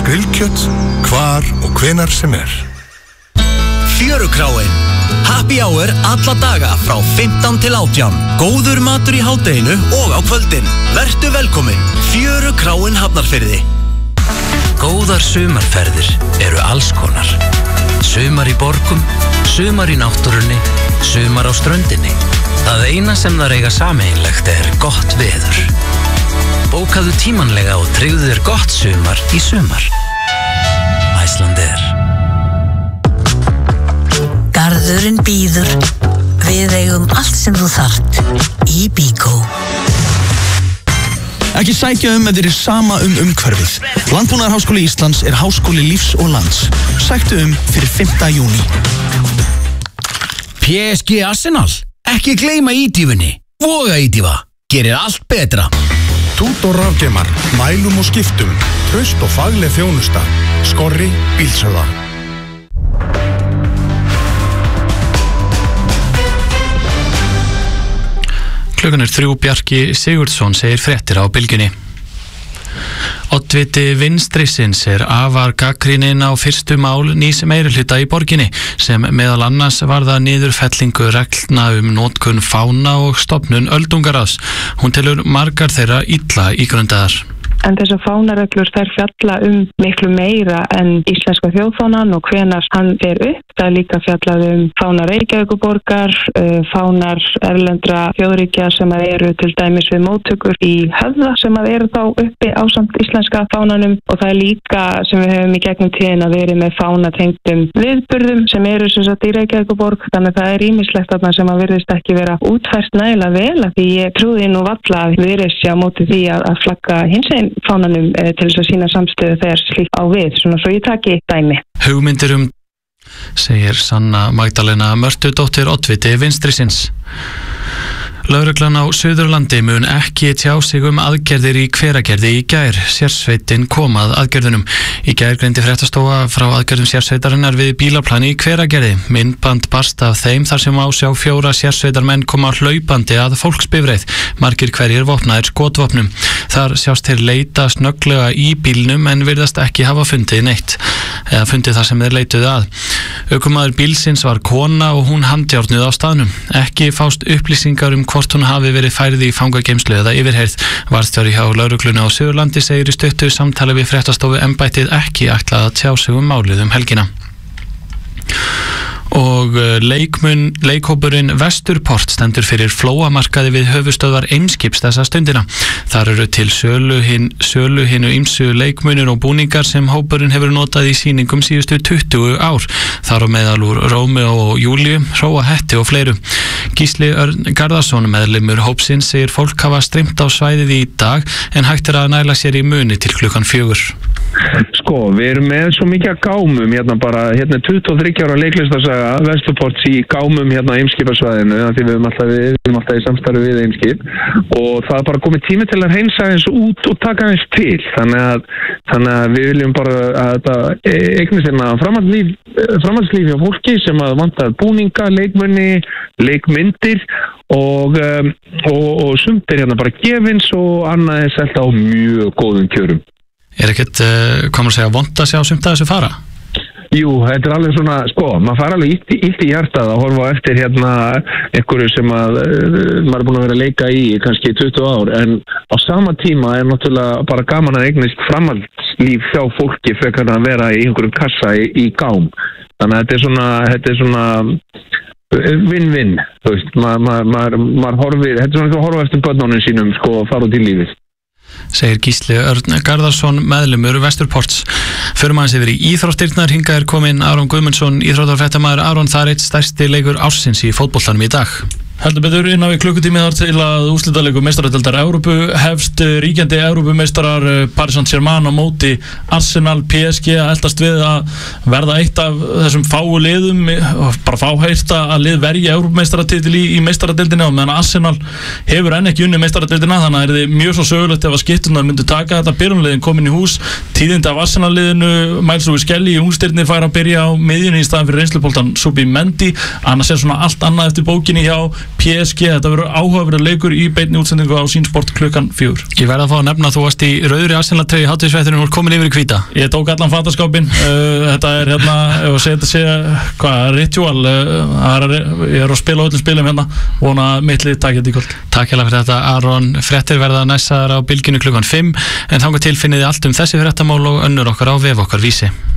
grillkjöt, hvar og hvenar sem Fjörukráin. Happy hour alla daga frá 15 til 18. Góður matur í hádeginu og á kvöldin. Vertu velkomin. Fjörukráin Hafnarfirði. Góðar sumarferðir eru alls konar. Sumar í borgum, sumar í náttúrunni, sumar á ströndinni. Það eina sem þar eiga sameiginlegt gott veður. Bókaðu tímanlega og tryggðu þér gott sumar í sumar. Icelandair. Garðurinn býður. Við eigum allt sem þú þarft í Bíkó. Ekki sækja ef þér sama umhverfið. Landbúnaðarháskóli Íslands háskóli lífs og lands. Sæktu fyrir 5. júní. PSG Arsenal. Ekki gleyma ídýfunni. Voga ídýfa. Gerir allt betra. Tútor rafgeimar, mælum og skiptum, traust og fagleg þjónusta. Skorri bílsöða. Klukkan 3, Bjarki Sigurdsson segir fréttir á bylgjunni. Oddviti vinstrisins afar gagnrýninn á fyrstu mál nýs meirihluta í borginni sem meðal annars varða niðurfellingu reglna notkun fána og stofnun öldungaráðs. Hún telur margar þeirra illa ígrundaðar. En þessar fánareglur þær fjalla miklu meira en íslenska þjóðfánan og hvenar hann upp. Það líka fjallað fánar Reykjavíkurborgar, fánar erlendra þjóðríkja sem eru til dæmis við móttökur í Höfða sem eru þá uppi ásamt íslenska fánanum og það líka sem við höfum í gegnum tíðina verið með fánatengdum viðburðum sem eru sem sagt í Reykjavíkurborg. Þannig það ýmislegt þarna sem virðist ekki vera útfært nægilega vel af því ég trúði nú varla að virðist á móti því að flagga hinsegin fánanum til þess að sýna samstöðu þegar slíkt á við, svona svo ég taki dæmi. Hugmyndir segir Sanna Magdalena Mörtudóttir oddviti vinstrisins. Lögreglan á Suðurlandi mun ekki tjá sig aðgerðir í Hveragerði í gær. Sérsveitin kom að aðgerðunum. Í gær greindi fréttastofa frá aðgerðum sérsveitarinnar við bílaplani í Hveragerði. Myndband barst af þeim þar sem sjá 4 sérsveitarmenn koma hlaupandi að fólksbifreið. Margir hverjir vopnaðir skotvopnum. Þar sjást þeir leita snögglega í bílnum en virðast ekki hafa fundið neitt. Eða fundið það sem þeir leituðu að. Ökumaður bílsins var kona og hún handjárnuð á staðnum. Ekki fást upplýsingar hvort hún hafi verið færð í fangageymslu eða yfirheyrð. Varðstjóri hjá lögreglunni á Suðurlandi segir í stuttu samtali við fréttastofu embættið ekki ætlað að tjá sig málið helgina. Og leikhópurinn Vesturport stendur fyrir flóamarkaði við höfuðstöðvar Eimskips þessa stundina. Þar eru til sölu hinu ýmsu leikmunir og búningar sem hópurinn hefur notað í sýningum síðustu 20 ár. Þar á meðal úr Rómeó og Júlíu, Hróahetti og fleiru. Gísli Örn Garðarsson, meðlimur hópsins, segir fólk hafa streymt á svæðið í dag en hægt að næla sér í muni til klukkan 4. Sko, við erum með svo mikið að gámum bara 23 ára leiklistasaga Vesturports í gámum Eimskipasvæðinu því við erum alltaf í samstarfi við Eimskip og það er bara komið tími til að hreinsa eins út og taka eins til þannig að við viljum bara að þetta eignist framhaldslíf hjá fólki sem að vantar búninga, leikmunni, leikmyndir og sumt bara gefins og annað selt á mjög góðum kjörum. Ekkert, komur að segja, vont að sjá sumt að þessu fara? Jú, þetta alveg svona, maður fara alveg illt í hjartað að horfa á eftir einhverju sem maður búin að vera að leika í kannski 20 ár, en á sama tíma náttúrulega bara gaman að eignast framhaldslíf hjá fólki frekar að vera í einhverjum kassa í gám. Þannig að þetta er svona win-win, þú veist, maður horfir, þetta er svona að horfa eftir börnunum sínum og fara út í lífið. Segir Gísli Örn Garðarsson, meðlimur Vesturports. Förum aðeins yfir í íþróttirnar. Hingað er kominn Aron Guðmundsson, íþróttafréttamaður. Aron, það er eitt stærsti leikur ársins í fótboltanum í dag. Heldur betur innan við klukkutími þar til að úrslitaleikur meistaradeildar Evrópu hefst. Ríkjandi Evrópumeistarar Paris Saint-Germain á móti Arsenal. PSG eldast við að verða eitt af þessum fáu liðum, bara fáheirt að lið verji Evrópumeistaratitil í meistaradeildina, og meðan Arsenal hefur enn ekki unnið meistaradeildina, þannig að það mjög svo sögulegt ef að skipturnar myndu taka þetta. Byrjunarliðin komin í hús, tíðindi af Arsenal-liðinu, Miles Lewis-Skelly í ungstirni fær að byrja á miðjunni í staðan fyrir reynsluboltan Subi Mendy. Annars svona allt annað eftir bókinni hjá PSG, þetta verður áhugaverður leikur í beinni útsendingu á Sýnsport klukkan 4. Ég verð að fá að nefna að þú varst í rauðri Arsenal-treyju í hátíðisveittunum og komin yfir í hvíta. Ég tók allan fataskápinn, þetta er hérna, ef að segja ritual, ég er að spila á öllum spilum hérna, vona mittlið takið í kvöld. Takk hérlega fyrir þetta, Aron. Fréttir verða næstaðar á Bylgjunni klukkan 5, en þangað til finnið þið allt um þessi fréttamál og önnur okkar á vef okkar Vísi.